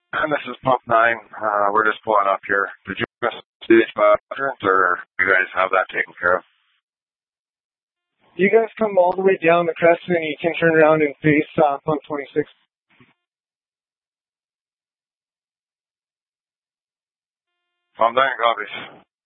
And this is Pump 9. We're just pulling up here. Did you miss stage 5 entrance, or do you guys have that taken care of? You guys come all the way down the crest, and you can turn around and face Pump 26. Pump 9 copies.